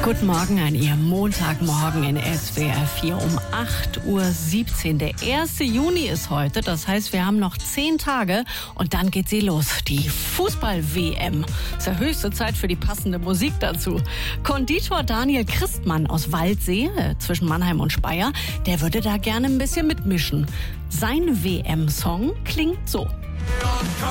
Guten Morgen an Ihrem Montagmorgen in SWR 4 um 8:17 Uhr. Der 1. Juni ist heute, das heißt, wir haben noch 10 Tage und dann geht sie los. Die Fußball-WM. Ist ja höchste Zeit für die passende Musik dazu. Konditor Daniel Christmann aus Waldsee, zwischen Mannheim und Speyer, der würde da gerne ein bisschen mitmischen. Sein WM-Song klingt so.